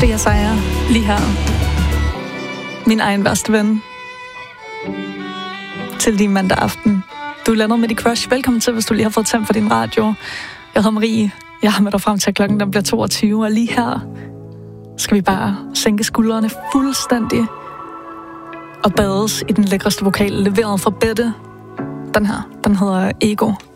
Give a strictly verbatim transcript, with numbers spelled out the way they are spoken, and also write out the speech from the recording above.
til Jesaja lige her. Min egen værste ven. Til din mandag aften. Du lander med dit crush. Velkommen til, hvis du lige har fået tændt for din radio. Jeg hedder Marie. Jeg har med dig frem til klokken, der bliver toogtyve. Og lige her skal vi bare sænke skuldrene fuldstændig og bades i den lækreste vokal, leveret fra Bette. Den her, den hedder Ego.